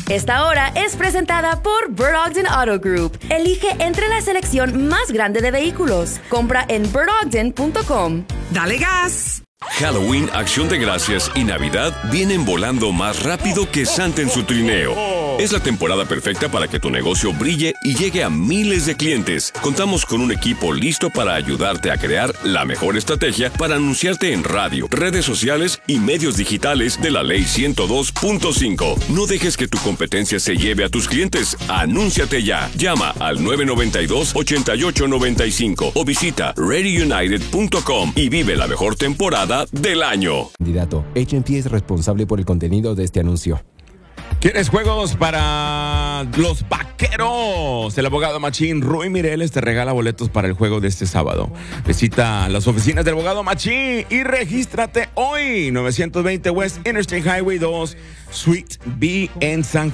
Esta hora es presentada por Bird Ogden Auto Group. Elige entre la selección más grande de vehículos. Compra en birdogden.com. ¡Dale gas! Halloween, Acción de Gracias y Navidad vienen volando más rápido que Santa en su trineo. Es la temporada perfecta para que tu negocio brille y llegue a miles de clientes. Contamos con un equipo listo para ayudarte a crear la mejor estrategia para anunciarte en radio, redes sociales y medios digitales de la Ley 102.5. No dejes que tu competencia se lleve a tus clientes. Anúnciate ya. Llama al 992-8895 o visita ReadyUnited.com y vive la mejor temporada del año. Candidato, H&P es responsable por el contenido de este anuncio. ¿Quieres juegos para los vaqueros? El abogado Machín Rui Mireles te regala boletos para el juego de este sábado. Visita las oficinas del abogado Machín y regístrate hoy. 920 West Interstate Highway 2, Suite B en San